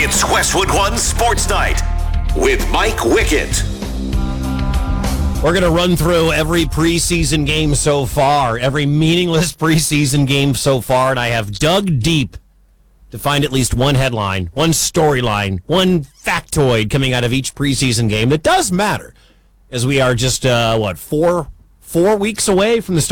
It's Westwood One Sports Night with Mike Wickett. We're going to run through every preseason game so far, every meaningless preseason game so far, and I have dug deep to find at least one headline, one storyline, one factoid coming out of each preseason game that does matter, as we are just, 4 weeks away from the start